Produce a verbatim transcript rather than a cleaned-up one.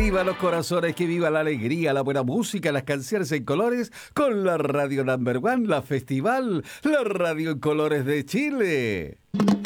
viva los corazones, que viva la alegría, la buena música, las canciones en colores con la radio number one, la festival, la radio en colores de Chile.